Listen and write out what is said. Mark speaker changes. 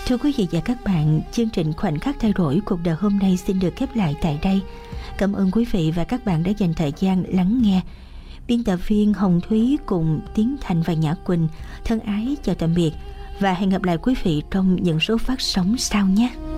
Speaker 1: Thưa quý vị và các bạn, chương trình Khoảnh khắc thay đổi cuộc đời hôm nay xin được khép lại tại đây. Cảm ơn quý vị và các bạn đã dành thời gian lắng nghe. Biên tập viên Hồng Thúy cùng Tiến Thành và Nhã Quỳnh thân ái chào tạm biệt và hẹn gặp lại quý vị trong những số phát sóng sau nhé.